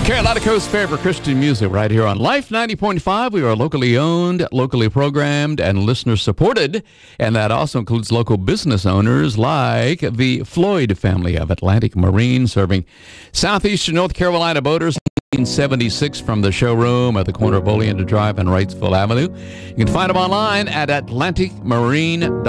Carolina Coast's favorite Christian music right here on Life 90.5. We are locally owned, locally programmed, and listener supported. And that also includes local business owners like the Floyd family of Atlantic Marine, serving southeastern North Carolina boaters. 1976 from the showroom at the corner of Oleander Drive and Wrightsville Avenue. You can find them online at atlanticmarine.com.